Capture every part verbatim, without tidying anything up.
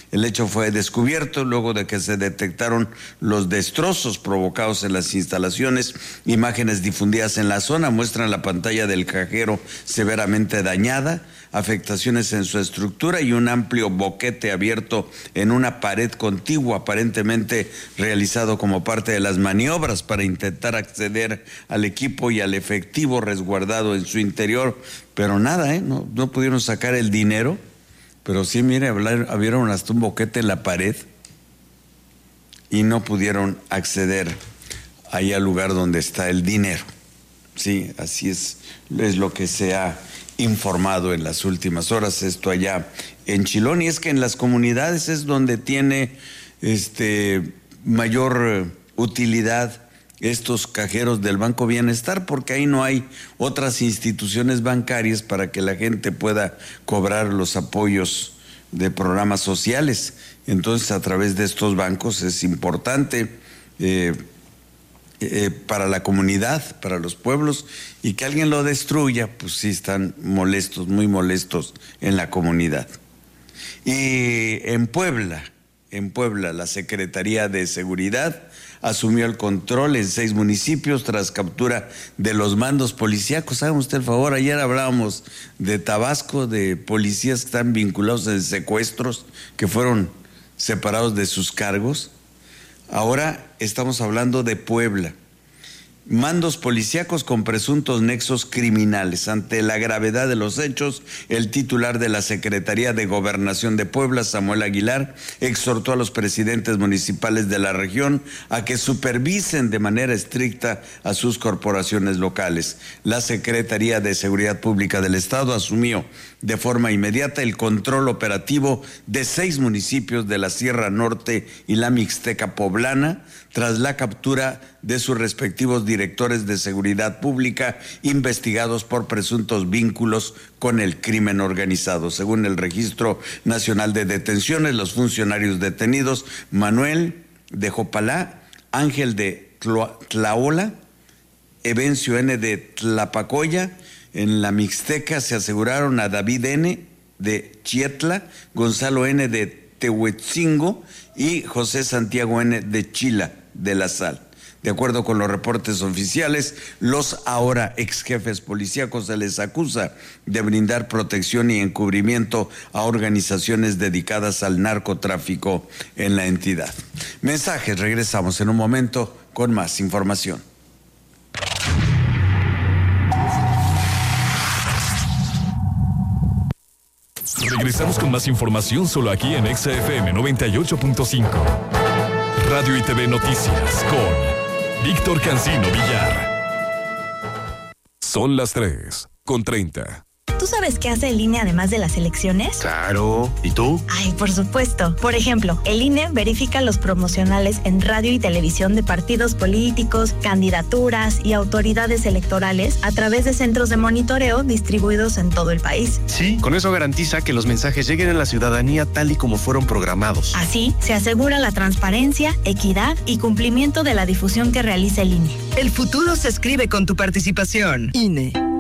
El hecho fue descubierto luego de que se detectaron los destrozos provocados en las instalaciones. Imágenes difundidas en la zona muestran la pantalla del cajero severamente dañada, afectaciones en su estructura y un amplio boquete abierto en una pared contigua, aparentemente realizado como parte de las maniobras para intentar acceder al equipo y al efectivo resguardado en su interior. Pero nada, ¿eh? No, no pudieron sacar el dinero. Pero sí, mire, abrieron hasta un boquete en la pared y no pudieron acceder ahí al lugar donde está el dinero. Sí, así es, es lo que se ha informado en las últimas horas, esto allá en Chilón. Y es que en las comunidades es donde tiene este mayor utilidad estos cajeros del Banco Bienestar, porque ahí no hay otras instituciones bancarias para que la gente pueda cobrar los apoyos de programas sociales. Entonces, a través de estos bancos es importante eh, eh, para la comunidad, para los pueblos, y que alguien lo destruya, pues sí están molestos, muy molestos en la comunidad. Y en Puebla, en Puebla, la Secretaría de Seguridad asumió el control en seis municipios tras captura de los mandos policíacos. Hágame usted el favor, ayer hablábamos de Tabasco, de policías que están vinculados en secuestros, que fueron separados de sus cargos. Ahora estamos hablando de Puebla. Mandos policíacos con presuntos nexos criminales. Ante la gravedad de los hechos, el titular de la Secretaría de Gobernación de Puebla, Samuel Aguilar, exhortó a los presidentes municipales de la región a que supervisen de manera estricta a sus corporaciones locales. La Secretaría de Seguridad Pública del Estado asumió de forma inmediata el control operativo de seis municipios de la Sierra Norte y la Mixteca Poblana, tras la captura de sus respectivos directores de seguridad pública investigados por presuntos vínculos con el crimen organizado. Según el Registro Nacional de Detenciones, los funcionarios detenidos: Manuel de Jopalá, Ángel de Tlaola, Evencio N. de Tlapacoya. En la Mixteca se aseguraron a David N. de Chietla, Gonzalo N. de Tehuetzingo y José Santiago N. de Chila de la Sal. De acuerdo con los reportes oficiales, los ahora ex jefes policíacos se les acusa de brindar protección y encubrimiento a organizaciones dedicadas al narcotráfico en la entidad. Mensajes, regresamos en un momento con más información. Regresamos con más información solo aquí en Exa F M noventa y ocho punto cinco. Radio y T V Noticias con Víctor Cancino Villar. Son las tres con treinta. ¿Tú sabes qué hace el I N E además de las elecciones? Claro. ¿Y tú? Ay, por supuesto. Por ejemplo, el I N E verifica los promocionales en radio y televisión de partidos políticos, candidaturas y autoridades electorales a través de centros de monitoreo distribuidos en todo el país. Sí, con eso garantiza que los mensajes lleguen a la ciudadanía tal y como fueron programados. Así, se asegura la transparencia, equidad y cumplimiento de la difusión que realiza el I N E. El futuro se escribe con tu participación. I N E.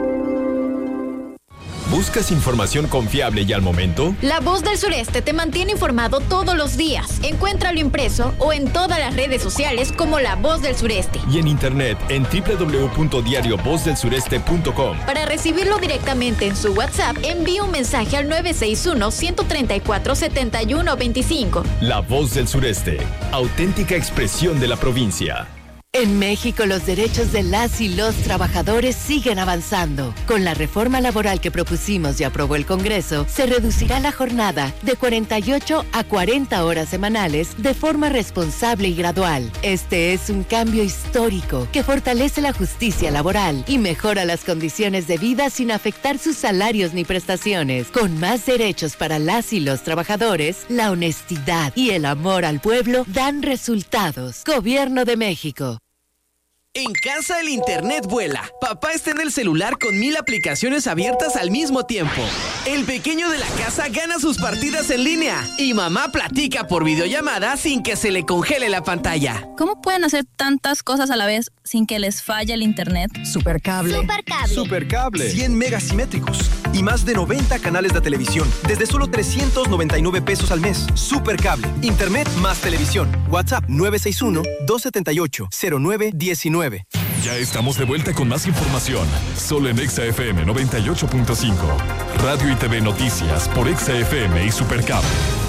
¿Buscas información confiable y al momento? La Voz del Sureste te mantiene informado todos los días. Encuéntralo impreso o en todas las redes sociales como La Voz del Sureste. Y en internet en doble u doble u doble u punto diario voz del sureste punto com. Para recibirlo directamente en su WhatsApp, envía un mensaje al nueve seis uno, uno tres cuatro, siete uno dos cinco. La Voz del Sureste, auténtica expresión de la provincia. En México, los derechos de las y los trabajadores siguen avanzando. Con la reforma laboral que propusimos y aprobó el Congreso, se reducirá la jornada de cuarenta y ocho a cuarenta horas semanales de forma responsable y gradual. Este es un cambio histórico que fortalece la justicia laboral y mejora las condiciones de vida sin afectar sus salarios ni prestaciones. Con más derechos para las y los trabajadores, la honestidad y el amor al pueblo dan resultados. Gobierno de México. En casa el internet vuela. Papá está en el celular con mil aplicaciones abiertas al mismo tiempo. El pequeño de la casa gana sus partidas en línea. Y mamá platica por videollamada sin que se le congele la pantalla. ¿Cómo pueden hacer tantas cosas a la vez sin que les falle el internet? Supercable. Supercable. Supercable. cien megas simétricos y más de noventa canales de televisión desde solo trescientos noventa y nueve pesos al mes. Supercable. Internet más televisión. WhatsApp nueve seis uno, dos siete ocho, cero nueve uno nueve. Ya estamos de vuelta con más información, solo en Exa F M noventa y ocho punto cinco. Radio y T V Noticias por Exa F M y Supercable.